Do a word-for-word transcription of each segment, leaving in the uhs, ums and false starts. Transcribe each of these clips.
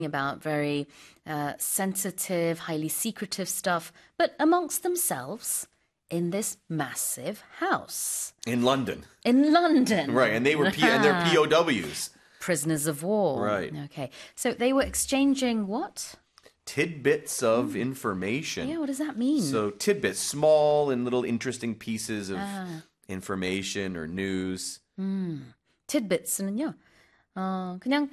about very uh, sensitive, highly secretive stuff, but amongst themselves in this massive house. In London. In London. Right, and they were P- and they're P O Ws. Prisoners of war. Right. Okay. So they were exchanging what? Tidbits of information. Yeah, what does that mean? So tidbits, small and little interesting pieces of 아. information or news. 음, tidbits는요. 어, 그냥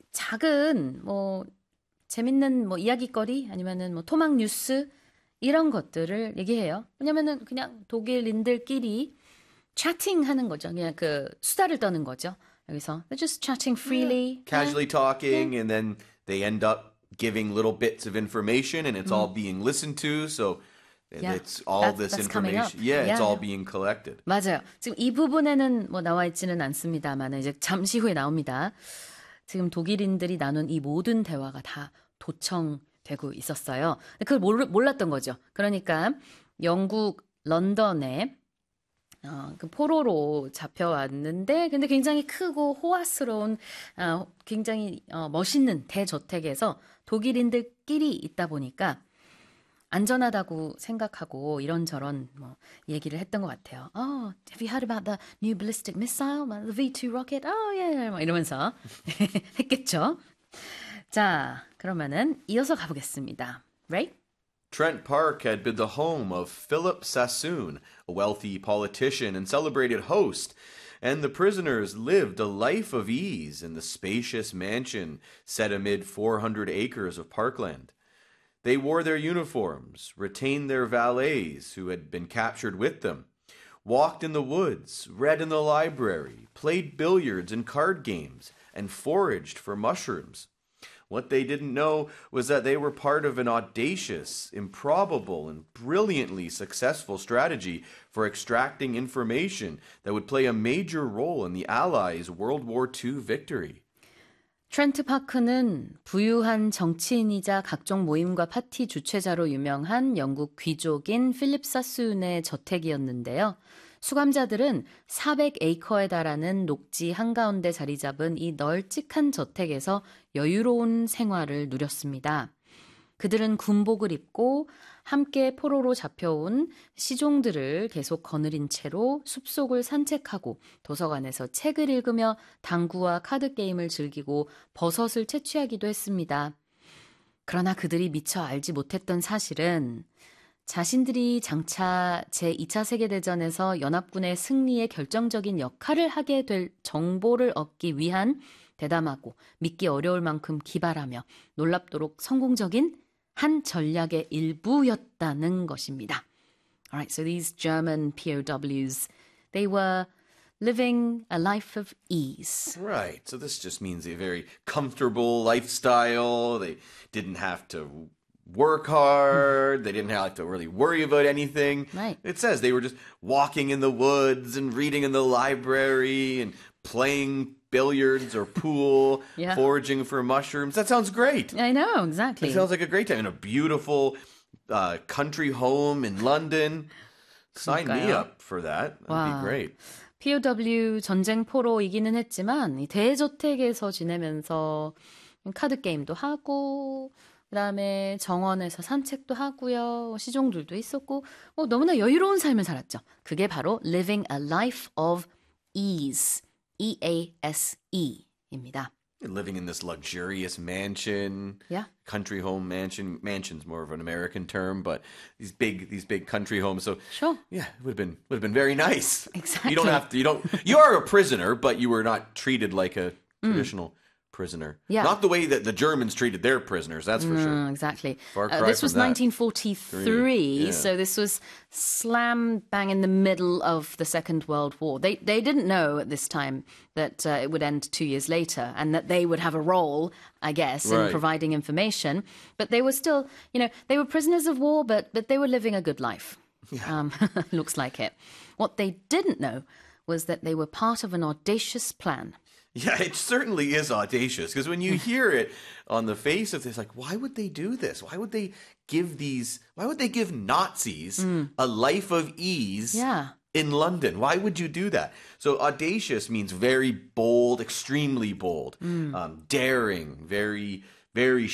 작은 뭐 재밌는 뭐 이야기거리 아니면은 뭐 토막 뉴스 이런 것들을 얘기해요. 왜냐면은 그냥 독일인들끼리 chatting하는 거죠. 그냥 그 수다를 떠는 거죠. 여기서 they're just chatting freely, Yeah. Casually talking, yeah. And then they end up giving little bits of information, and it's mm. all being listened to. So yeah. it's all that, this that's information. Yeah, yeah, it's all yeah. being collected. 맞아요. 지금 이 부분에는 뭐 나와 있지는 않습니다만 이제 잠시 후에 나옵니다. 지금 독일인들이 나눈 이 모든 대화가 다 도청되고 있었어요. 그걸 몰, 몰랐던 거죠. 그러니까 영국 런던에 어, 그 포로로 잡혀왔는데 근데 굉장히 크고 호화스러운 어, 굉장히 어, 멋있는 대저택에서 독일인들끼리 있다 보니까 안전하다고 생각하고 이런저런 뭐 얘기를 했던 것 같아요. Oh, have you heard about the new ballistic missile, the V two rocket? Oh, yeah, 뭐 이러면서 했겠죠. 자, 그러면은 이어서 가보겠습니다. Ray? Trent Park had been the home of Philip Sassoon, a wealthy politician and celebrated host, and the prisoners lived a life of ease in the spacious mansion set amid four hundred acres of parkland. They wore their uniforms, retained their valets who had been captured with them, walked in the woods, read in the library, played billiards and card games, and foraged for mushrooms. What they didn't know was that they were part of an audacious, improbable, and brilliantly successful strategy for extracting information that would play a major role in the Allies' World War Two victory. 트렌트 파크는 부유한 정치인이자 각종 모임과 파티 주최자로 유명한 영국 귀족인 필립 사순의 저택이었는데요. 수감자들은 사백 에이커에 달하는 녹지 한가운데 자리 잡은 이 널찍한 저택에서 여유로운 생활을 누렸습니다. 그들은 군복을 입고 함께 포로로 잡혀온 시종들을 계속 거느린 채로 숲속을 산책하고 도서관에서 책을 읽으며 당구와 카드 게임을 즐기고 버섯을 채취하기도 했습니다. 그러나 그들이 미처 알지 못했던 사실은 자신들이 장차 제이 차 세계대전에서 연합군의 승리에 결정적인 역할을 하게 될 정보를 얻기 위한 대담하고 믿기 어려울 만큼 기발하며 놀랍도록 성공적인 한 전략의 일부였다는 것입니다. Alright, so these German P O Ws, they were living a life of ease. Right, so this just means a very comfortable lifestyle. They didn't have to work hard. They didn't have to really worry about anything. Right. It says they were just walking in the woods and reading in the library and playing billiards or pool, yeah. foraging for mushrooms. That sounds great. I know, exactly. It sounds like a great time in a beautiful uh, country home in London. Sign 그럴까요? me up for that. That'd 와. be great. P O W 전쟁 포로이기는 했지만 이 대저택에서 지내면서 카드 게임도 하고 그다음에 정원에서 산책도 하고요. 시종들도 있었고 어, 너무나 여유로운 삶을 살았죠. 그게 바로 living a life of ease. E A S E입니다. Living in this luxurious mansion, yeah. country home mansion. Mansion's more of an American term, but these big, these big country homes. So, sure. yeah, it would have been would have been very nice. Exactly. You don't have to. You don't. You are a prisoner, but you were not treated like a traditional. Mm. prisoner. Yeah. Not the way that the Germans treated their prisoners, that's for mm, sure. Exactly. Far cry uh, this from was that. nineteen forty-three, yeah. so this was slam bang in the middle of the Second World War. They they didn't know at this time that uh, it would end two years later and that they would have a role, I guess, in right. providing information. But they were still, you know, they were prisoners of war, but but they were living a good life. Yeah. Um, looks like it. What they didn't know was that they were part of an audacious plan. Yeah, it certainly is audacious because when you hear it on the face of this, like, why would they do this? Why would they give these, why would they give Nazis mm. a life of ease yeah. in London? Why would you do that? So audacious means very bold, extremely bold, mm. um, daring, very, very